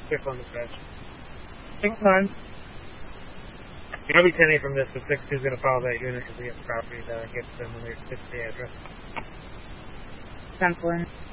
6 on the fetch. 6 times. I'll be 10-8 from this, but 6-2 is going to follow that unit because he has property that gets them when they fix the address. 10-4.